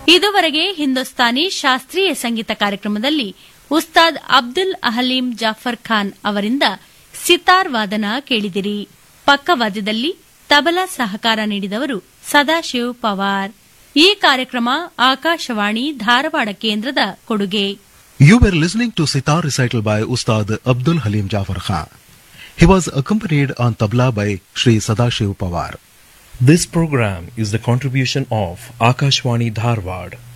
ಇದುವರೆಗೆ ಹಿಂದೂಸ್ತಾನಿ ಶಾಸ್ತ್ರೀಯ ಸಂಗೀತ ಕಾರ್ಯಕ್ರಮದಲ್ಲಿ ಉಸ್ತಾದ್ ಅಬ್ದುಲ್ ಹಲೀಂ ಜಾಫರ್ ಖಾನ್ ಅವರಿಂದ ಸಿತಾರ್ ವಾದನ ಕೇಳಿದಿರಿ. ಪಕ್ಕವಾದ್ಯದಲ್ಲಿ ತಬಲಾ ಸಹಕಾರ ನೀಡಿದವರು ಸದಾಶಿವ್ ಪವಾರ್. ಈ ಕಾರ್ಯಕ್ರಮ ಆಕಾಶವಾಣಿ ಧಾರವಾಡ ಕೇಂದ್ರದ ಕೊಡುಗೆ. You were listening to Sitar recital by Ustad Abdul Halim Jafar Khan. He was accompanied on tabla by Shri Sadashiv Pawar. This program is the contribution of Akashwani Dharwad.